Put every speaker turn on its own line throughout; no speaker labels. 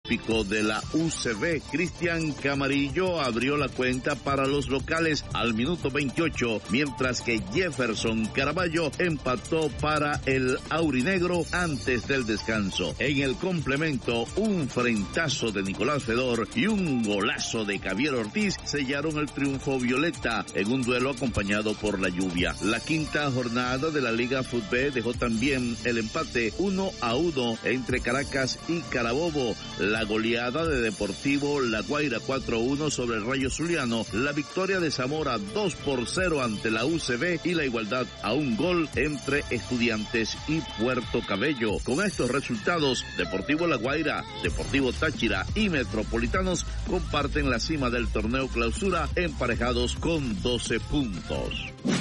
olímpico de la UCB, Cristian Camarillo, abrió la cuenta para los locales al minuto 28, mientras que Jefferson Caraballo empató para el aurinegro antes del descanso. En el complemento, un frentazo de Nicolás Fedor y un golazo de Javier Ortiz sellaron el triunfo violeta en un duelo acompañado por la lluvia. La quinta jornada de la Liga Fútbol dejó también el empate 1-1 entre Caracas y Carabobo, la goleada de Deportivo La Guaira 4-1 sobre el Rayo Zuliano, la victoria de Zamora 2-0 ante la UCB y la igualdad a un gol entre Estudiantes y Puerto Cabello. Con estos resultados, Deportivo La Guaira, Deportivo Táchira y Metropolitanos comparten la cima del torneo clausura emparejados con 12 puntos.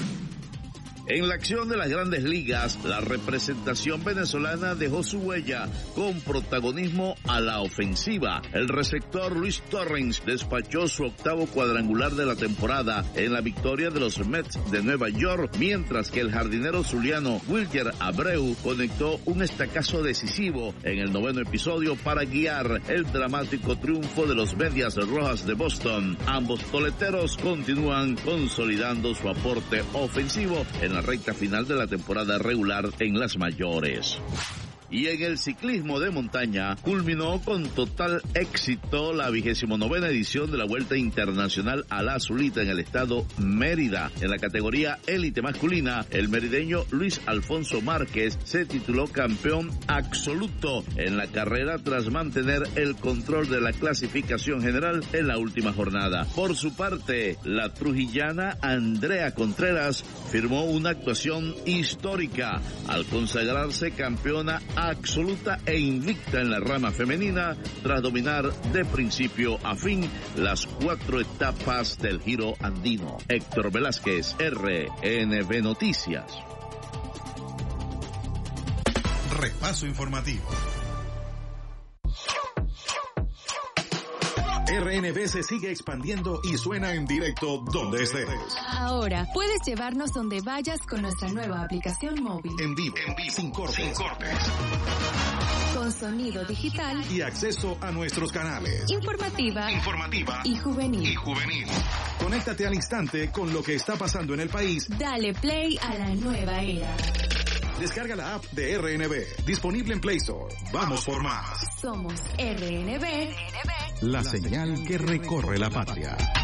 En la acción de las grandes ligas, la representación venezolana dejó su huella con protagonismo a la ofensiva. El receptor Luis Torrens despachó su octavo cuadrangular de la temporada en la victoria de los Mets de Nueva York, mientras que el jardinero zuliano Wilker Abreu conectó un estacazo decisivo en el noveno episodio para guiar el dramático triunfo de los Medias Rojas de Boston. Ambos toleteros continúan consolidando su aporte ofensivo en la recta final de la temporada regular en las mayores. Y en el ciclismo de montaña culminó con total éxito la 29ª edición de la Vuelta Internacional a la Azulita en el estado Mérida. En la categoría élite masculina, el merideño Luis Alfonso Márquez se tituló campeón absoluto en la carrera tras mantener el control de la clasificación general en la última jornada. Por su parte, la trujillana Andrea Contreras firmó una actuación histórica al consagrarse campeona absoluta e invicta en la rama femenina tras dominar de principio a fin las 4 etapas del Giro Andino. Héctor Velázquez, RNB Noticias.
Repaso informativo. RNB se sigue expandiendo y suena en directo donde estés.
Ahora puedes llevarnos donde vayas con nuestra nueva aplicación móvil.
En vivo, sin cortes.
Con sonido digital
y acceso a nuestros canales.
Informativa y juvenil.
Conéctate al instante con lo que está pasando en el país.
Dale play a la nueva era.
Descarga la app de RNB, disponible en Play Store. Vamos por más.
Somos RNB,
la señal que recorre la patria.